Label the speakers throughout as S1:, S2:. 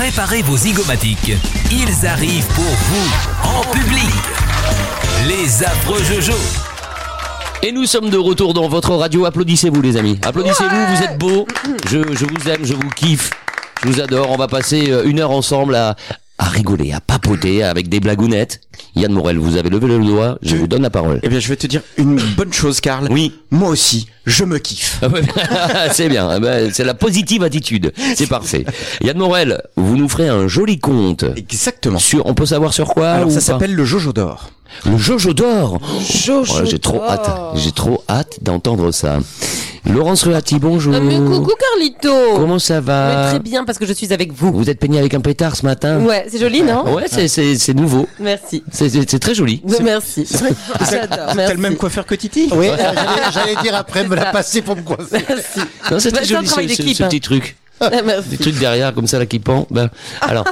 S1: Préparez vos zygomatiques. Ils arrivent pour vous, en public. Les affreux Jojo.
S2: Et nous sommes de retour dans votre radio. Applaudissez-vous les amis. Applaudissez-vous, vous êtes beaux. Je vous aime, je vous kiffe. Je vous adore. On va passer 1 heure ensemble à rigoler, à papoter avec des blagounettes. Yann Morel, vous avez levé le doigt, je vous donne la parole.
S3: Eh bien, je vais te dire une bonne chose, Karl.
S2: Oui.
S3: Moi aussi, je me kiffe.
S2: C'est bien, c'est la positive attitude. C'est parfait. Yann Morel, vous nous ferez un joli conte.
S3: Exactement.
S2: On peut savoir sur quoi?
S3: Alors, ça
S2: pas
S3: s'appelle le Jojo d'or.
S2: Le Jojo d'or.
S4: Jojo
S2: J'ai trop hâte. J'ai trop hâte d'entendre ça. Laurence Ruati, bonjour.
S4: Mais coucou Carlito.
S2: Comment ça va?
S4: Mais très bien parce que je suis avec vous.
S2: Vous êtes peigné avec un pétard ce matin?
S4: Ouais, c'est joli, non?
S2: Ouais, c'est nouveau.
S4: Merci.
S2: C'est très joli.
S4: Merci. J'adore.
S3: T'as le même coiffeur que Titi?
S5: Oui, j'allais dire après me la passer pour me coiffer.
S4: Merci.
S2: Non, c'est très joli
S4: travail
S2: ce
S4: d'équipe,
S2: petit truc.
S4: Merci.
S2: Des trucs derrière comme ça là qui pendent. Alors.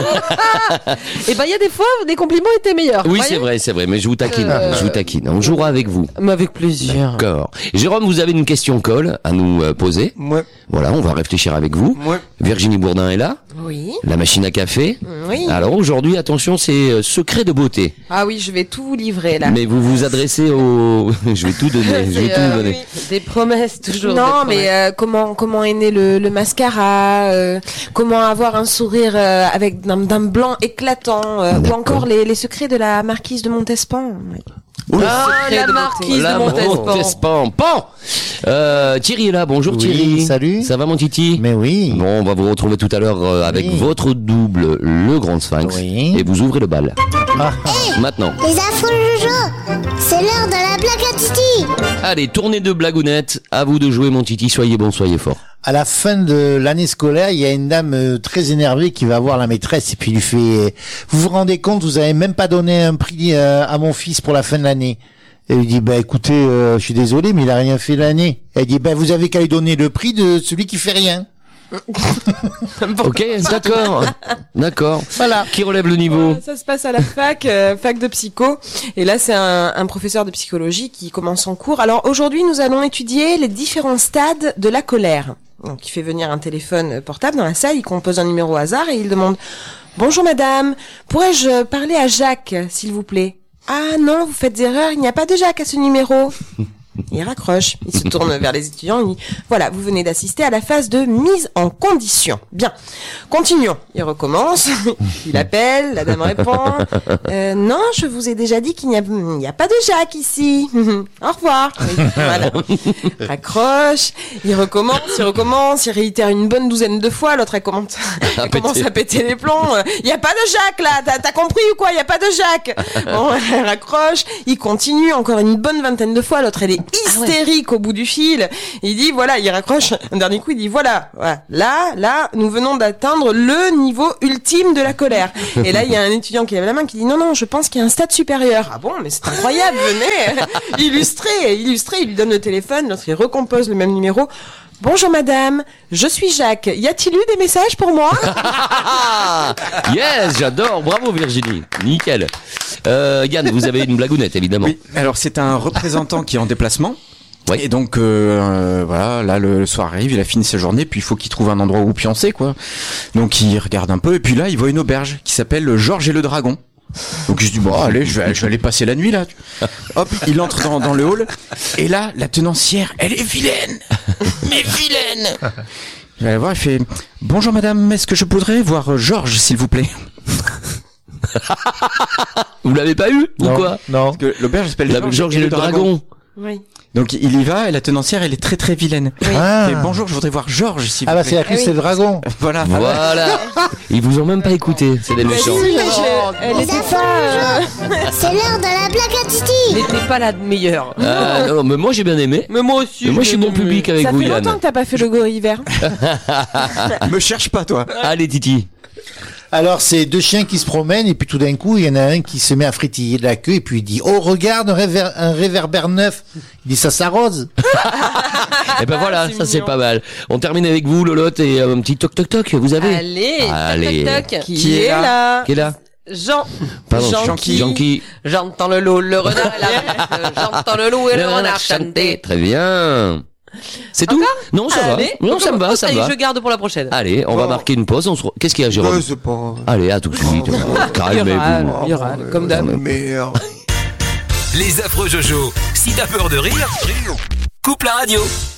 S4: Et il y a des fois des compliments étaient meilleurs.
S2: Oui,
S4: voyez
S2: c'est vrai, mais je vous taquine, On jouera avec vous.
S4: Mais avec plaisir.
S2: D'accord. Jérôme, vous avez une question colle à nous poser.
S3: Ouais.
S2: Voilà, on va réfléchir avec vous.
S3: Ouais.
S2: Virginie Bourdin est là.
S6: Oui.
S2: La machine à café.
S6: Oui.
S2: Alors aujourd'hui, attention, c'est secret de beauté.
S6: Ah oui, je vais tout vous livrer là.
S2: Mais vous vous adressez au... Je vais tout donner. Je vais tout vous donner.
S4: Oui. Des promesses toujours.
S6: Non,
S4: des
S6: mais comment est né le mascara, comment avoir un sourire avec d'un blanc éclatant, ou
S2: D'accord.
S6: encore les secrets de la marquise de Montespan. Oui.
S4: Ah,
S6: Secret
S4: la
S6: de
S4: marquise
S2: La
S4: de Montespan.
S2: Montespan. Pan. Thierry est là. Bonjour
S5: Oui,
S2: Thierry.
S5: salut.
S2: Ça va mon Titi?
S5: Mais oui.
S2: Bon, on va vous retrouver tout à l'heure avec
S5: Oui.
S2: votre double, le Grand Sphinx.
S5: Oui.
S2: Et vous ouvrez le bal.
S5: Ah.
S2: Maintenant.
S7: Les affreux Jojo, c'est l'heure de la blague à Titi.
S2: Allez, tournée de blagounettes. À vous de jouer mon Titi. Soyez bon, soyez fort.
S5: À la fin de l'année scolaire, il y a une dame très énervée qui va voir la maîtresse et puis lui fait vous vous rendez compte, vous avez même pas donné un prix à mon fils pour la fin de l'année. Elle lui dit écoutez, je suis désolé mais il a rien fait l'année. Elle dit vous avez qu'à lui donner le prix de celui qui fait rien.
S2: Ok, d'accord.
S5: Voilà.
S2: Qui relève le niveau?
S6: Ça se passe à la fac de psycho. Et là, c'est un professeur de psychologie qui commence son cours. Alors aujourd'hui, nous allons étudier les différents stades de la colère. Donc, il fait venir un téléphone portable dans la salle, il compose un numéro au hasard et il demande « Bonjour madame, pourrais-je parler à Jacques, s'il vous plaît ?»« Ah non, vous faites erreur, il n'y a pas de Jacques à ce numéro. » Il raccroche, il se tourne vers les étudiants, il dit « Voilà, vous venez d'assister à la phase de mise en condition. » Bien, continuons. Il recommence, il appelle, la dame répond « Non, je vous ai déjà dit qu'il n'y a pas de Jacques ici. Au revoir. » Voilà. Raccroche, il recommence, il réitère une bonne douzaine de fois, l'autre elle commence à péter les plombs. « Il n'y a pas de Jacques là, t'as compris ou quoi? Il n'y a pas de Jacques. » Bon, elle raccroche, il continue encore une bonne vingtaine de fois, l'autre elle est hystérique au bout du fil. Il dit voilà, il raccroche un dernier coup, il dit voilà, là, nous venons d'atteindre le niveau ultime de la colère. Et là, il y a un étudiant qui lève la main qui dit non, je pense qu'il y a un stade supérieur. Ah bon, mais c'est incroyable, venez illustrer, il lui donne le téléphone, l'autre il recompose le même numéro. Bonjour madame, je suis Jacques. Y a-t-il eu des messages pour moi?
S2: Yes, j'adore. Bravo Virginie. Nickel. Yann, vous avez une blagounette évidemment.
S3: Oui. Alors, c'est un représentant qui est en déplacement.
S2: Oui.
S3: Et donc, voilà, là, le soir arrive, il a fini sa journée, puis il faut qu'il trouve un endroit où pioncer, quoi. Donc, il regarde un peu, et puis là, il voit une auberge qui s'appelle Georges et le Dragon. Donc, il se dit, bon, allez, je vais aller passer la nuit, là. Hop, il entre dans le hall, et là, la tenancière, elle est vilaine. Mais vilaine! Je vais aller voir, il fait, bonjour madame, est-ce que je pourrais voir Georges, s'il vous plaît?
S2: Vous l'avez pas eu ou quoi?
S5: Non.
S3: Parce que l'auberge s'appelle
S2: Georges et le dragon.
S6: Oui.
S3: Donc il y va et la tenancière elle est très très vilaine.
S5: Ah.
S3: Et bonjour, je voudrais voir Georges s'il vous plaît.
S5: C'est la crise, c'est le dragon.
S3: Voilà.
S2: Voilà. Ils vous ont même pas écouté. C'est des méchants.
S6: Elle
S7: Les
S6: était
S7: affreux
S6: pas...
S7: Jojo, c'est l'heure de la blague à
S4: Elle
S7: Titi.
S4: n'était pas la meilleure.
S2: Non, mais moi j'ai bien aimé.
S4: Mais moi aussi.
S2: Mais moi je suis bon public avec
S6: Ça
S2: vous
S6: fait
S2: Yann.
S6: longtemps que t'as pas fait le gorille vert.
S3: Me cherche pas toi.
S2: Allez Titi.
S5: Alors c'est deux chiens qui se promènent et puis tout d'un coup il y en a un qui se met à frétiller de la queue et puis il dit oh regarde un réverbère neuf. Il dit ça s'arrose.
S2: Et ben voilà,
S6: c'est
S2: ça c'est
S6: mignon.
S2: pas mal. On termine avec vous Lolotte et un petit toc toc toc. Vous avez?
S4: Allez, toc, toc, toc.
S3: Qui est là?
S2: Qui est là?
S4: Jean.
S2: Pardon.
S3: Jean qui
S4: J'entends le loup, le renard et la... J'entends le loup et le renard chanter.
S2: Très bien. C'est tout? Non, ça va.
S4: Allez,
S2: Non, ça me va, ça me va.
S4: Je garde pour la prochaine.
S2: Allez, on va marquer une pause. Qu'est-ce qu'il y a, Jérôme?
S3: c'est pas...
S2: Allez, à tout de suite. Calmez-vous.
S4: Il y aura, comme d'hab.
S3: Merde.
S1: Les affreux Jojo. Si t'as peur de rire, coupe la radio.